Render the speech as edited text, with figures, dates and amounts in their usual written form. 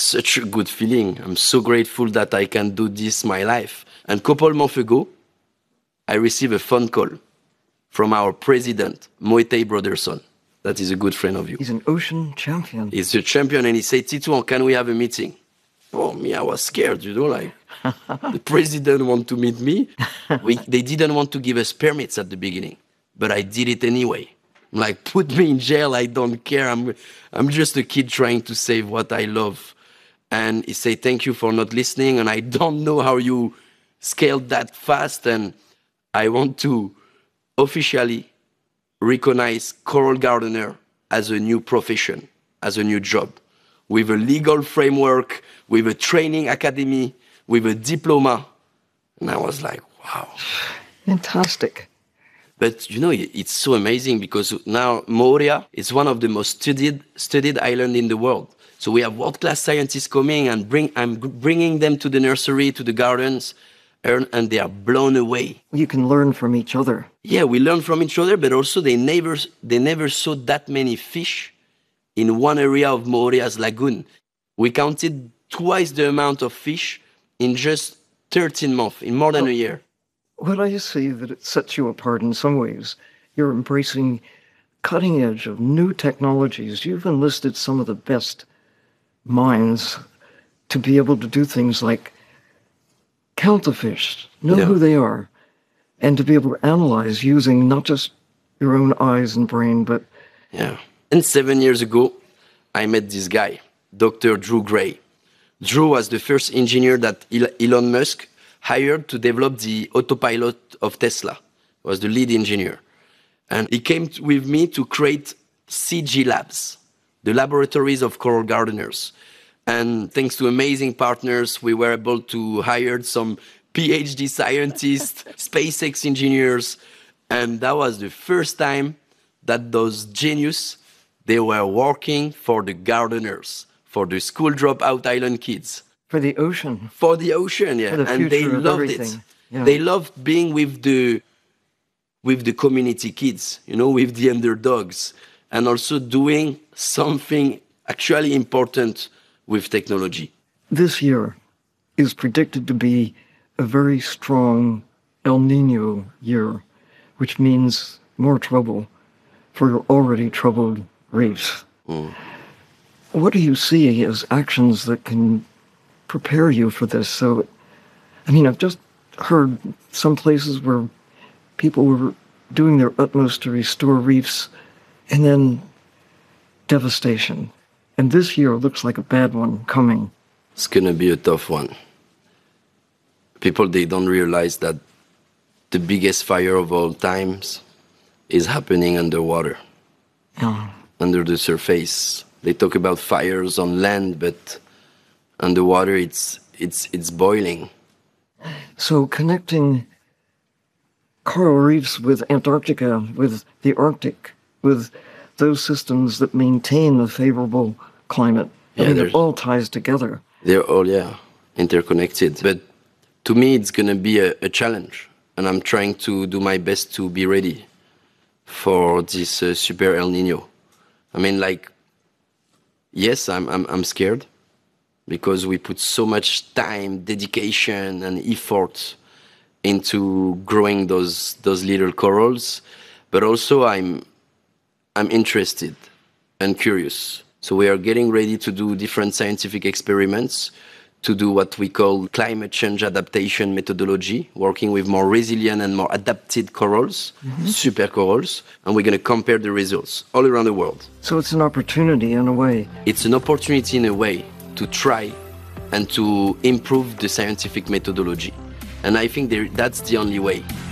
such a good feeling. I'm so grateful that I can do this my life. And a couple months ago, I received a phone call from our president, Moetei Broderson. That is a good friend of you. He's an ocean champion. He's a champion, and he said, Titouan, can we have a meeting? Oh, me, I was scared, like, the president want to meet me. They didn't want to give us permits at the beginning, but I did it anyway. I'm like, put me in jail, I don't care. I'm just a kid trying to save what I love. And he said, thank you for not listening, and I don't know how you scaled that fast, and I want to officially recognize coral gardener as a new profession, as a new job, with a legal framework, with a training academy, with a diploma. And I was like, wow. Fantastic. But it's so amazing because now Moorea is one of the most studied islands in the world. So we have world-class scientists coming, and I'm bringing them to the nursery, to the gardens, and they are blown away. You can learn from each other. Yeah, we learn from each other, but also they never saw that many fish in one area of Moorea's lagoon. We counted twice the amount of fish in just 13 months, in more than a year. Well, I see that it sets you apart in some ways. You're embracing cutting edge of new technologies. You've enlisted some of the best minds to be able to do things like count the fish, know who they are, and to be able to analyze using not just your own eyes and brain, but... Yeah. And 7 years ago, I met this guy, Dr. Drew Gray. Drew was the first engineer that Elon Musk hired to develop the autopilot of Tesla. He was the lead engineer. And he came with me to create CG Labs, the laboratories of coral gardeners. And thanks to amazing partners, we were able to hire some PhD scientists, SpaceX engineers. And that was the first time that those geniuses, they were working for the gardeners, for the school dropout island kids. For the ocean. For the ocean, yeah. For the and they future of loved everything. it. Yeah. They loved being with the community kids, with the underdogs, and also doing something actually important with technology. This year is predicted to be a very strong El Nino year, which means more trouble for your already troubled reefs. What do you see as actions that can prepare you for this? So, I've just heard some places where people were doing their utmost to restore reefs, and then devastation. And this year looks like a bad one coming. It's going to be a tough one. People, they don't realize that the biggest fire of all times is happening underwater, under the surface. They talk about fires on land, but underwater it's boiling. So connecting coral reefs with Antarctica, with the Arctic, with those systems that maintain the favorable climate, it all ties together. They're all, interconnected. But to me, it's going to be a challenge. And I'm trying to do my best to be ready for this super El Nino. Yes, I'm scared because we put so much time, dedication, and effort into growing those little corals, but also I'm interested and curious. So we are getting ready to do different scientific experiments to do what we call climate change adaptation methodology, working with more resilient and more adapted corals, super corals, and we're going to compare the results all around the world. So it's an opportunity in a way. It's an opportunity in a way to try and to improve the scientific methodology. And I think that's the only way.